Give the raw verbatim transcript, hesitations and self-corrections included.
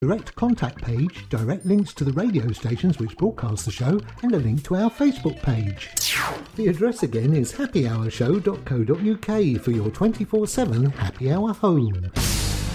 direct contact page, direct links to the radio stations which broadcast the show, and a link to our Facebook page. The address again is happy hour show dot co dot uk for your twenty-four seven happy hour home.